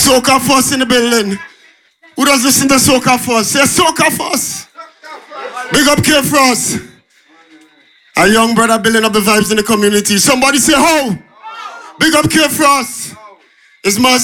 Soca Force in the building. Who does listen to Soca Force? Say Soca Force. Big up K Frost. A young brother building up the vibes in the community. Somebody say ho. Big up K Frost. It's my